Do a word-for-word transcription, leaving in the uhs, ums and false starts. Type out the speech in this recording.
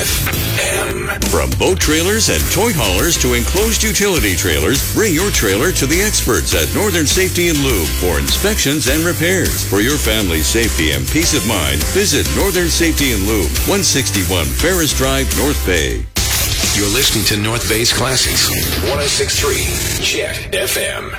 F M. From boat trailers and toy haulers to enclosed utility trailers, bring your trailer to the experts at Northern Safety and Lube for inspections and repairs. For your family's safety and peace of mind, visit Northern Safety and Lube, one sixty-one Ferris Drive, North Bay. You're listening to North Bay's Classics. one oh six point three Jet F M.